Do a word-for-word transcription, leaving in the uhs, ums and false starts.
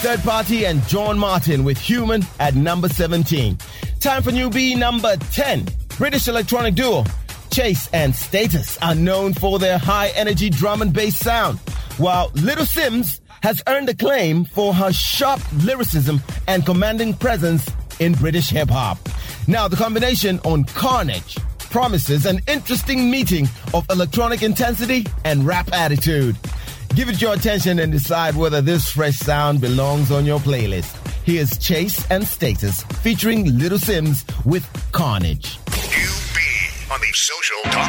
Third Party and John Martin with Human at number seventeen. Time for newbie number ten. British electronic duo Chase and Status are known for their high-energy drum and bass sound, while Little Simz has earned acclaim for her sharp lyricism and commanding presence in British hip-hop. Now, the combination on Carnage promises an interesting meeting of electronic intensity and rap attitude. Give it your attention and decide whether this fresh sound belongs on your playlist. Here's Chase and Status featuring Little Simz with Carnage. U B on the Social Talk